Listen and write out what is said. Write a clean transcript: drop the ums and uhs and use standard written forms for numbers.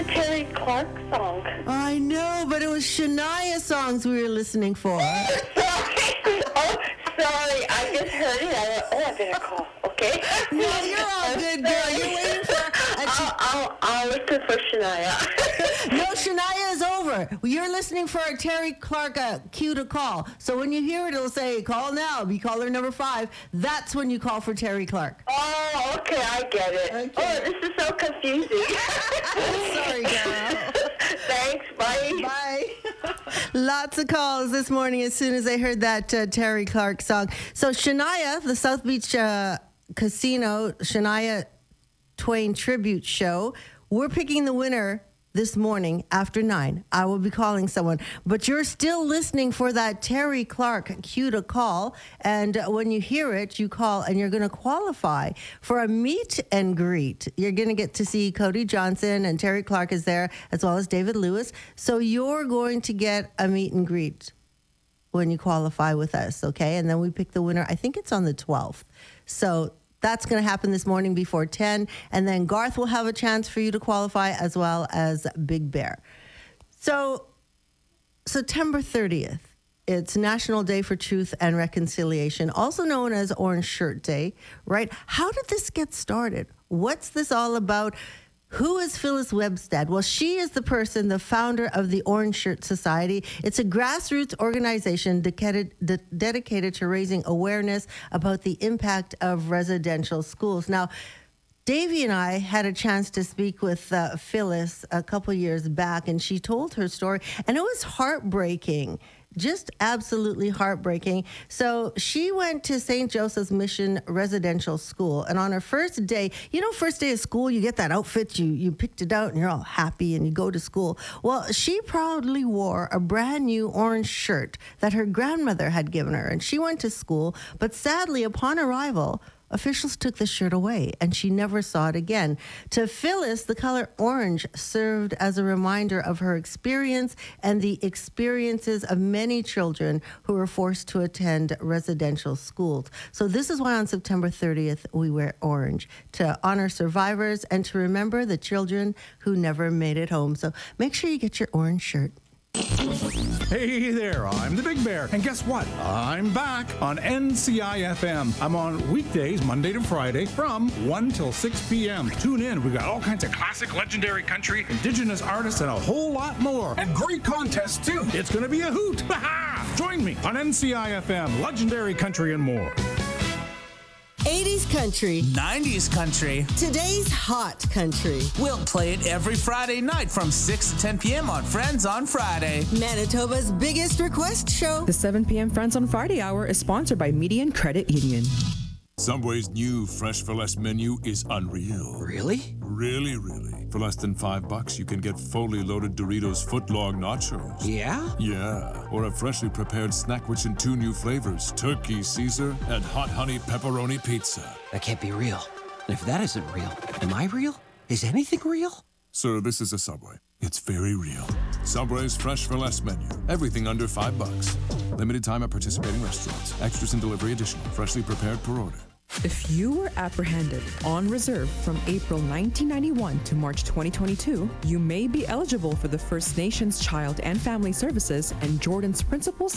Terry Clark song. I know, but it was Shania songs we were listening for. Sorry. I just heard it. I went, I better call. Okay. No, you're all good, girl. You're waiting for I'll listen for Shania. No, Shania is over. You're listening for a Terry Clark cue to call. So when you hear it, it'll say, call now. Be caller number 5. That's when you call for Terry Clark. Oh, okay. I get it. Okay. Oh, this is so confusing. Sorry, girl. Thanks. Bye. Bye. Lots of calls this morning as soon as I heard that Terry Clark song. So Shania, the South Beach Casino, Shania Twain tribute show. We're picking the winner this morning after 9. I will be calling someone, but you're still listening for that Terry Clark cue to call. And when you hear it, you call and you're going to qualify for a meet and greet. You're going to get to see Cody Johnson, and Terry Clark is there, as well as David Lewis. So you're going to get a meet and greet when you qualify with us. Okay. And then we pick the winner. I think it's on the 12th. So that's going to happen this morning before 10. And then Garth will have a chance for you to qualify, as well as Big Bear. So September 30th, it's National Day for Truth and Reconciliation, also known as Orange Shirt Day, right? How did this get started? What's this all about? Who is Phyllis Webstad? Well, she is the person, the founder of the Orange Shirt Society. It's a grassroots organization dedicated to raising awareness about the impact of residential schools. Now, Davey and I had a chance to speak with Phyllis a couple years back, and she told her story, and it was heartbreaking. Just absolutely heartbreaking. So she went to St. Joseph's Mission Residential School, and on her first day, first day of school, you get that outfit, you picked it out, and you're all happy, and you go to school. Well, she proudly wore a brand new orange shirt that her grandmother had given her, and she went to school, but sadly, upon arrival, officials took the shirt away, and she never saw it again. To Phyllis, the color orange served as a reminder of her experience and the experiences of many children who were forced to attend residential schools. So this is why on September 30th, we wear orange, to honor survivors and to remember the children who never made it home. So make sure you get your orange shirt. Hey there, I'm the Big Bear, and guess what? I'm back on NCI-FM. I'm on weekdays, Monday to Friday, from 1 till 6 p.m. Tune in. We got all kinds of classic, legendary country, indigenous artists, and a whole lot more. And great contests, too. It's going to be a hoot. Join me on NCI-FM, legendary country and more. 80s country. 90s country. Today's hot country. We'll play it every Friday night from 6 to 10 p.m. on Friends on Friday. Manitoba's biggest request show. The 7 p.m. Friends on Friday hour is sponsored by Median Credit Union. Subway's new Fresh for Less menu is unreal. Really? Really. For less than $5, you can get fully loaded Doritos footlong nachos. Yeah? Yeah. Or a freshly prepared snack rich in 2 new flavors, Turkey Caesar and Hot Honey Pepperoni Pizza. That can't be real. And if that isn't real, am I real? Is anything real? Sir, this is a Subway. It's very real. Subway's Fresh for Less menu. Everything under $5. Limited time at participating restaurants. Extras and delivery additional. Freshly prepared per order. If you were apprehended on reserve from April 1991 to March 2022, you may be eligible for the First Nations Child and Family Services and Jordan's Principal